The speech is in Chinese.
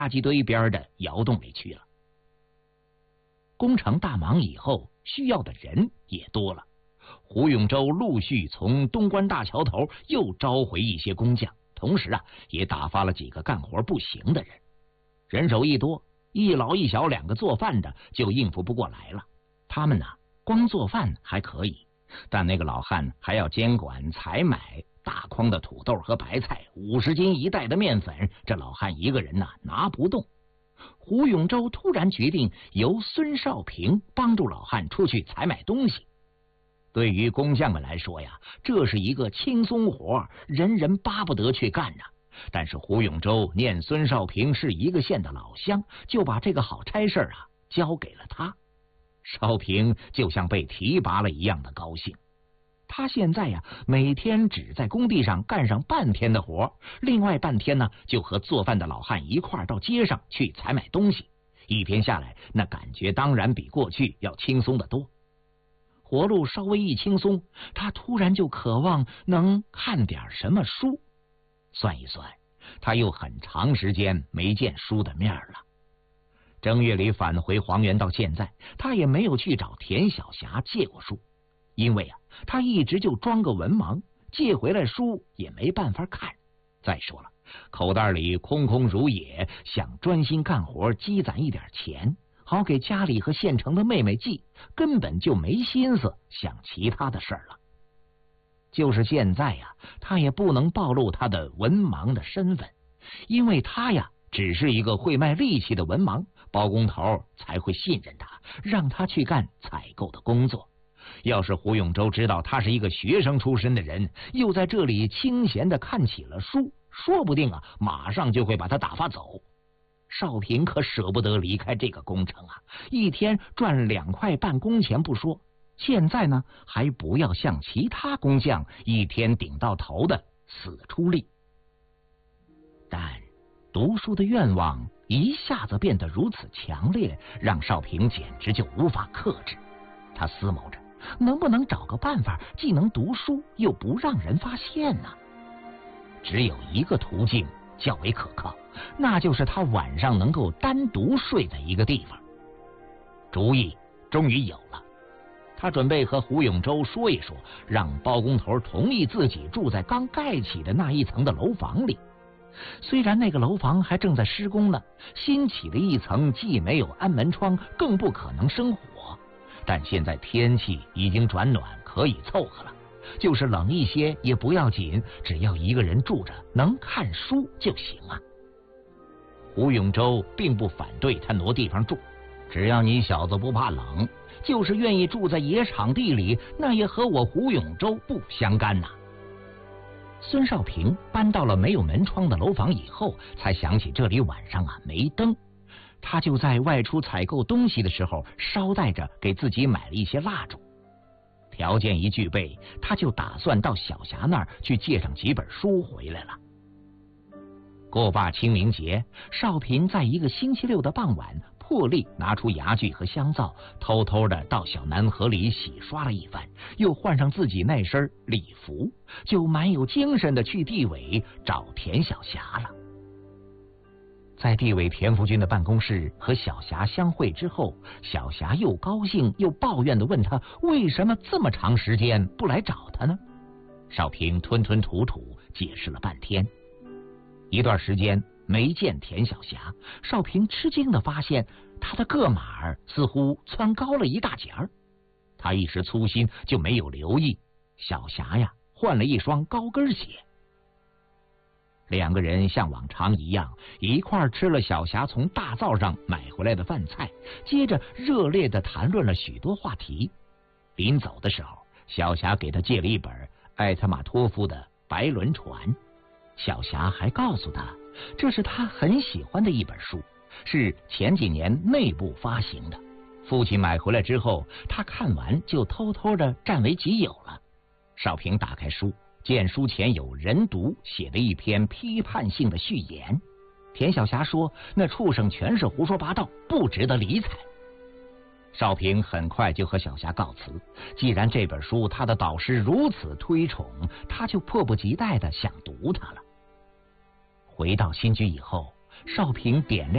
垃圾堆边的窑洞里去了。工程大忙以后，需要的人也多了。胡永洲陆续从东关大桥头又招回一些工匠，同时也打发了几个干活不行的人。人手一多，一老一小两个做饭的就应付不过来了。他们光做饭还可以，但那个老汉还要监管采买大筐的土豆和白菜，50斤一袋的面粉，这老汉一个人拿不动。胡永洲突然决定由孙少平帮助老汉出去采买东西。对于工匠们来说这是一个轻松活，人人巴不得去干但是胡永洲念孙少平是一个县的老乡，就把这个好差事交给了他。少平就像被提拔了一样的高兴。他现在每天只在工地上干上半天的活，另外半天就和做饭的老汉一块到街上去采买东西。一天下来，那感觉当然比过去要轻松得多。活路稍微一轻松，他突然就渴望能看点什么书。算一算，他又很长时间没见书的面了。正月里返回黄原到现在，他也没有去找田晓霞借过书，因为他一直就装个文盲，借回来书也没办法看。再说了，口袋里空空如也，想专心干活积攒一点钱，好给家里和县城的妹妹寄，根本就没心思想其他的事儿了。就是现在他也不能暴露他的文盲的身份，因为他只是一个会卖力气的文盲，包工头才会信任他，让他去干采购的工作。要是胡永洲知道他是一个学生出身的人，又在这里清闲的看起了书，说不定马上就会把他打发走。少平可舍不得离开这个工程一天赚2块半工钱不说，现在还不要像其他工匠一天顶到头的死出力。但读书的愿望一下子变得如此强烈，让少平简直就无法克制。他思谋着能不能找个办法，既能读书又不让人发现呢？只有一个途径较为可靠，那就是他晚上能够单独睡在一个地方。主意终于有了，他准备和胡永洲说一说，让包工头同意自己住在刚盖起的那一层的楼房里。虽然那个楼房还正在施工呢，新起的一层既没有安门窗，更不可能生火，但现在天气已经转暖，可以凑合了。就是冷一些也不要紧，只要一个人住着能看书就行胡永洲并不反对他挪地方住，只要你小子不怕冷，就是愿意住在野场地里，那也和我胡永洲不相干孙少平搬到了没有门窗的楼房以后，才想起这里晚上没灯，他就在外出采购东西的时候捎带着给自己买了一些蜡烛。条件一具备，他就打算到小霞那儿去借上几本书回来了。过罢清明节，少平在一个星期六的傍晚，破例拿出牙具和香皂，偷偷的到小南河里洗刷了一番，又换上自己那身礼服，就蛮有精神的去地委找田小霞了。在地委田福军的办公室和小霞相会之后，小霞又高兴又抱怨的问他为什么这么长时间不来找他呢？少平吞吞吐吐解释了半天。一段时间没见田小霞，少平吃惊的发现他的个码似乎蹿高了一大截儿。他一时粗心就没有留意，小霞换了一双高跟鞋。两个人像往常一样一块吃了小霞从大灶上买回来的饭菜，接着热烈的谈论了许多话题。临走的时候，小霞给他借了一本艾特马托夫的《白轮船》，小霞还告诉他这是他很喜欢的一本书，是前几年内部发行的，父亲买回来之后他看完就偷偷的占为己有了。少平打开书，见书前有人读写的一篇批判性的序言。田小霞说那畜生全是胡说八道，不值得理睬。少平很快就和小霞告辞，既然这本书他的导师如此推崇，他就迫不及待的想读它了。回到新居以后，少平点亮